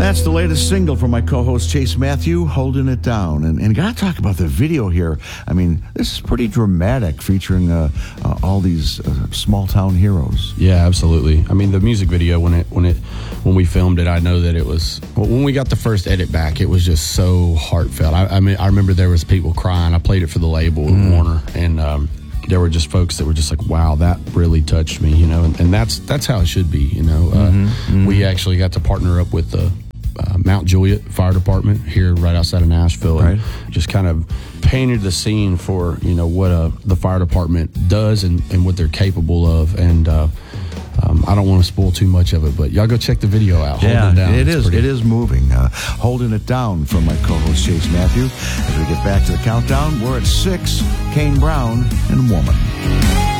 that's the latest single from my co-host Chase Matthew, Holding It Down. And got to talk about the video here. I mean, this is pretty dramatic, featuring all these small-town heroes. Yeah, absolutely. I mean, the music video, when we filmed it, I know that it was, when we got the first edit back, it was just so heartfelt. I mean, I remember there was people crying. I played it for the label with Warner, and there were just folks that were just like, wow, that really touched me, you know, and that's how it should be, you know. We actually got to partner up with the Mount Juliet Fire Department here right outside of Nashville, and just kind of painted the scene for, you know, what the fire department does and what they're capable of. And I don't want to spoil too much of it, but y'all go check the video out. Yeah, Hold It Down. it is moving. Holding It Down from my co-host Chase Matthew. As we get back to the countdown, we're at 6, Kane Brown and Woman.